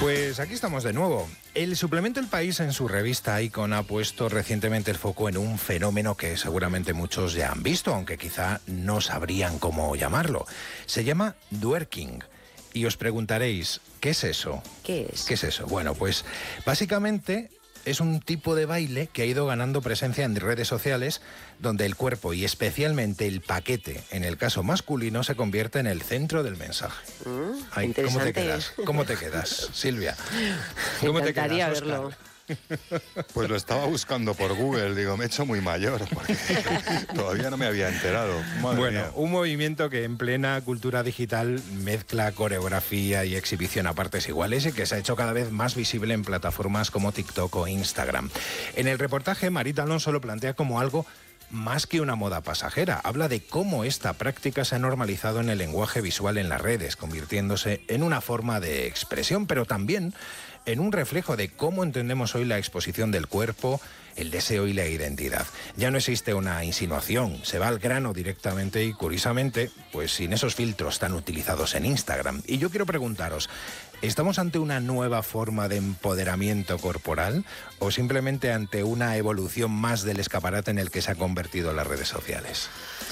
Pues aquí estamos de nuevo. El suplemento El País en su revista Icon ha puesto recientemente el foco en un fenómeno que seguramente muchos ya han visto, aunque quizá no sabrían cómo llamarlo. Se llama twerking. Y os preguntaréis, ¿qué es eso? ¿Qué es? ¿Qué es eso? Bueno, pues básicamente es un tipo de baile que ha ido ganando presencia en redes sociales, donde el cuerpo y especialmente el paquete, en el caso masculino, se convierte en el centro del mensaje. Ay, interesante. ¿Cómo te quedas, Silvia? Me ¿Cómo te encantaría quedas, verlo. Óscar? Pues lo estaba buscando por Google, digo, me he hecho muy mayor, porque todavía no me había enterado. Madre Bueno, mía. un movimiento que en plena cultura digital mezcla coreografía y exhibición a partes iguales y que se ha hecho cada vez más visible en plataformas como TikTok o Instagram. En el reportaje, Marita Alonso lo plantea como algo más que una moda pasajera. Habla de cómo esta práctica se ha normalizado en el lenguaje visual en las redes, convirtiéndose en una forma de expresión, pero también en un reflejo de cómo entendemos hoy la exposición del cuerpo, el deseo y la identidad. Ya no existe una insinuación, se va al grano directamente y curiosamente, pues sin esos filtros tan utilizados en Instagram. Y yo quiero preguntaros, ¿estamos ante una nueva forma de empoderamiento corporal o simplemente ante una evolución más del escaparate en el que se han convertido las redes sociales?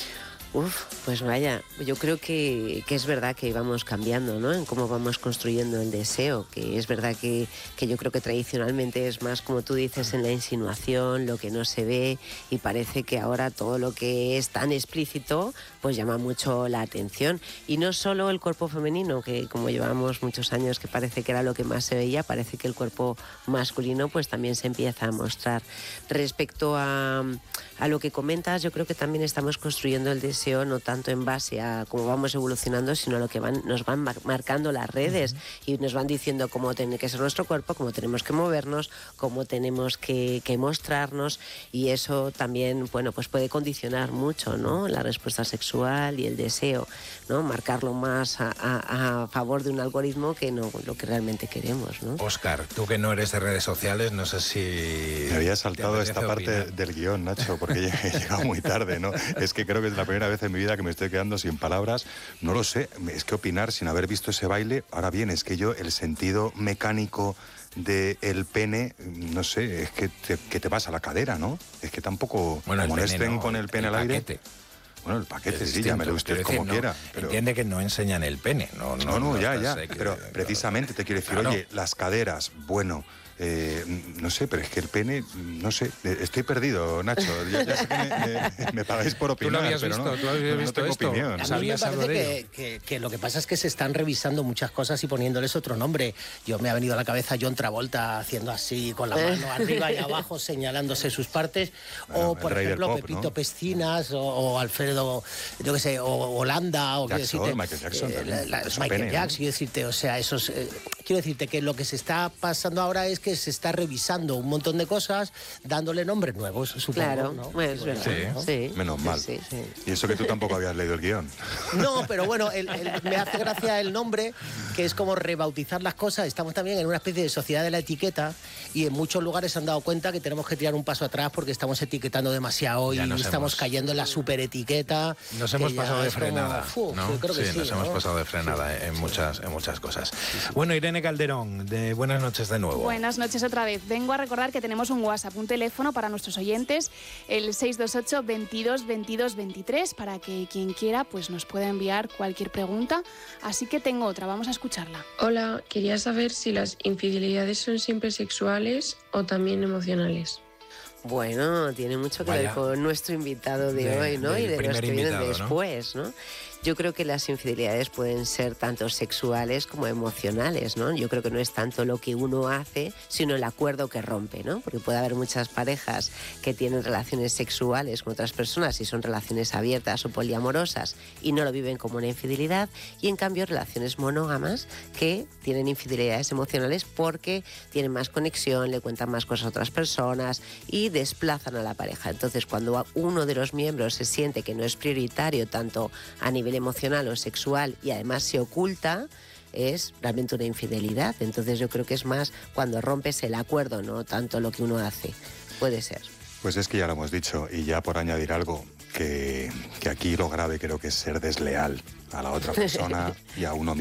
Pues vaya, yo creo que es verdad que vamos cambiando, ¿no? En cómo vamos construyendo el deseo, que es verdad que yo creo que tradicionalmente es más, como tú dices, en la insinuación, lo que no se ve, y parece que ahora todo lo que es tan explícito pues llama mucho la atención. Y no solo el cuerpo femenino, que como llevamos muchos años que parece que era lo que más se veía, parece que el cuerpo masculino pues también se empieza a mostrar. Respecto a lo que comentas, yo creo que también estamos construyendo el deseo no tanto en base a cómo vamos evolucionando, sino a lo que nos van marcando las redes y nos van diciendo cómo tiene que ser nuestro cuerpo, cómo tenemos que movernos, cómo tenemos que mostrarnos, y eso también, bueno, pues puede condicionar mucho, ¿no?, la respuesta sexual y el deseo, ¿no?, marcarlo más a favor de un algoritmo que no lo que realmente queremos, ¿no? Óscar, tú que no eres de redes sociales, no sé si... Me había saltado esta parte opinar del guión, Nacho, porque he llegado muy tarde, ¿no? Es que creo que es la primera vez en mi vida que me estoy quedando sin palabras. No lo sé, es que opinar sin haber visto ese baile. Ahora bien, es que yo el sentido mecánico del pene, no sé, es que te vas a la cadera, ¿no? Es que tampoco, Bueno, como el no pene estén no, con el pene al aire... paquete. Bueno, el paquete, Es sí, llámelo distinto, usted quiero como decir, quiera. Pero... Entiende que no enseñan el pene. No, ya. sé que- Pero precisamente te quiero decir, Claro. oye, las caderas, bueno... no sé, pero es que el pene, no sé, estoy perdido, Nacho. Ya sé que me pagáis por opinar. Tú lo habías pero visto, no, tú habías no visto tengo esto. opinión. A mí me ¿Sabías algo de parece que lo que pasa es que se están revisando muchas cosas y poniéndoles otro nombre. Yo me ha venido a la cabeza John Travolta haciendo así con la mano arriba y abajo señalándose sus partes, Bueno, o por el rey del ejemplo pop, Pepito ¿no? Pestinas o Alfredo, yo qué sé, o Holanda, o quiero Jackson, decirte, Michael Jackson también, su Michael pene, Jackson, quiero decirte, o sea, esos, quiero decirte que lo que se está pasando ahora es que se está revisando un montón de cosas, dándole nombres nuevos, supongo. Claro, ¿no? bueno, es verdad. Sí, ¿no? Sí, Menos mal. sí. Y eso que tú tampoco habías leído el guión. No, pero bueno, me hace gracia el nombre, que es como rebautizar las cosas. Estamos también en una especie de sociedad de la etiqueta, y en muchos lugares se han dado cuenta que tenemos que tirar un paso atrás porque estamos etiquetando demasiado y Ya estamos cayendo en la superetiqueta. Nos que hemos ya pasado de es como, frenada, yo creo que sí, nos ¿no? hemos pasado de frenada en muchas cosas. Bueno, Irene Calderón, buenas noches de nuevo. Buenas noches otra vez. Vengo a recordar que tenemos un WhatsApp, un teléfono para nuestros oyentes, el 628 22 22 23, para que quien quiera pues nos pueda enviar cualquier pregunta. Así que tengo otra, vamos a escucharla. Hola, quería saber si las infidelidades son siempre sexuales o también emocionales. Bueno, tiene mucho que ver Vaya. con nuestro invitado de hoy, ¿no? del Y de los primer que vienen invitado, ¿no? después, ¿no? Yo creo que las infidelidades pueden ser tanto sexuales como emocionales, ¿no? Yo creo que no es tanto lo que uno hace, sino el acuerdo que rompe, ¿no? Porque puede haber muchas parejas que tienen relaciones sexuales con otras personas y son relaciones abiertas o poliamorosas y no lo viven como una infidelidad, y en cambio relaciones monógamas que tienen infidelidades emocionales porque tienen más conexión, le cuentan más cosas a otras personas y desplazan a la pareja. Entonces, cuando uno de los miembros se siente que no es prioritario tanto a nivel emocional o sexual y además se oculta, es realmente una infidelidad. Entonces yo creo que es más cuando rompes el acuerdo, no tanto lo que uno hace. Puede ser. Pues es que ya lo hemos dicho, y ya por añadir algo, que aquí lo grave creo que es ser desleal a la otra persona y a uno mismo.